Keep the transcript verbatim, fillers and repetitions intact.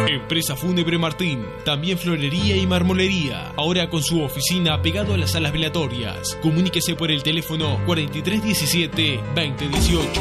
Empresa Fúnebre Martín, también florería y marmolería, ahora con su oficina pegado a las salas velatorias. Comuníquese por el teléfono cuarenta y tres diecisiete veinte dieciocho.